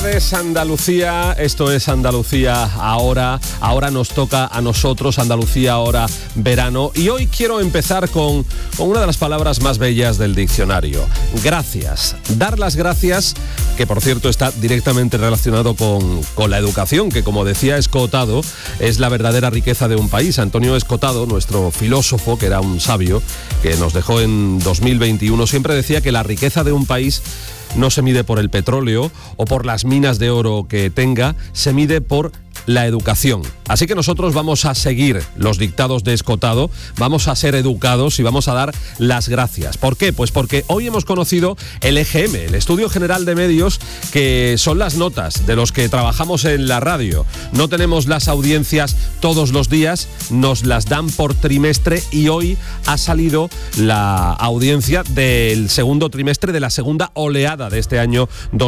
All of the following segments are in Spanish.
Es Andalucía, esto es Andalucía ahora nos toca a nosotros, Andalucía ahora verano, y hoy quiero empezar con una de las palabras más bellas del diccionario, gracias. Dar las gracias, que por cierto está directamente relacionado con la educación, que como decía Escotado, es la verdadera riqueza de un país. Antonio Escotado, nuestro filósofo, que era un sabio, que nos dejó en 2021, siempre decía que la riqueza de un país no se mide por el petróleo o por las minas de oro que tenga, se mide por la educación. Así que nosotros vamos a seguir los dictados de Escotado, vamos a ser educados y vamos a dar las gracias. ¿Por qué? Pues porque hoy hemos conocido el EGM, el Estudio General de Medios, que son las notas de los que trabajamos en la radio. No tenemos las audiencias todos los días, nos las dan por trimestre y hoy ha salido la audiencia del segundo trimestre de la segunda oleada de este año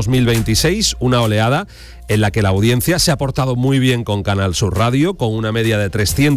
2026, una oleada en la que la audiencia se ha portado muy bien con Canal Sur Radio, con una media de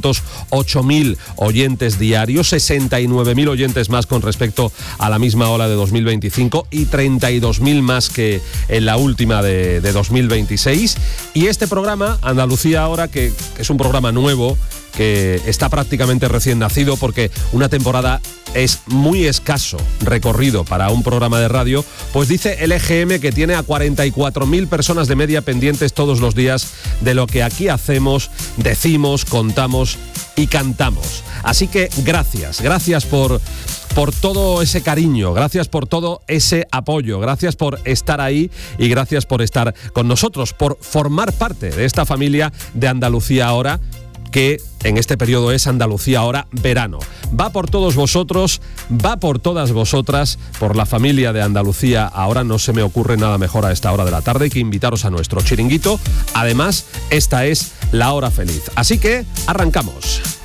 308.000 oyentes diarios, 69.000 oyentes más con respecto a la misma ola de 2025 y 32.000 más que en la última de 2026. Y este programa, Andalucía Ahora, que es un programa nuevo, que está prácticamente recién nacido porque una temporada es muy escaso recorrido para un programa de radio, pues dice el EGM que tiene a 44.000 personas de media pendientes todos los días de lo que aquí hacemos, decimos, contamos y cantamos. Así que gracias por todo ese cariño, gracias por todo ese apoyo, gracias por estar ahí y gracias por estar con nosotros, por formar parte de esta familia de Andalucía Ahora, que en este periodo es Andalucía Ahora verano. Va por todos vosotros, va por todas vosotras, por la familia de Andalucía Ahora. No se me ocurre nada mejor a esta hora de la tarde que invitaros a nuestro chiringuito. Además, esta es la hora feliz. Así que arrancamos.